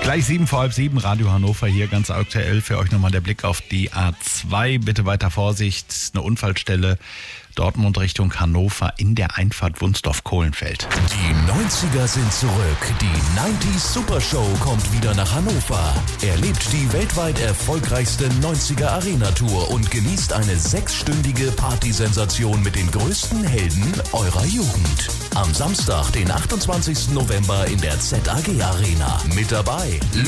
Gleich 7:06, Radio Hannover hier, ganz aktuell für euch nochmal der Blick auf die A2. Bitte weiter Vorsicht, eine Unfallstelle Dortmund Richtung Hannover in der Einfahrt Wunsdorf-Kohlenfeld. Die 90er sind zurück. Die 90s Super Show kommt wieder nach Hannover. Erlebt die weltweit erfolgreichste 90er Arena Tour und genießt eine 6-stündige Partysensation mit den größten Helden eurer Jugend. Am Samstag, den 28. November in der ZAG Arena. Mit dabei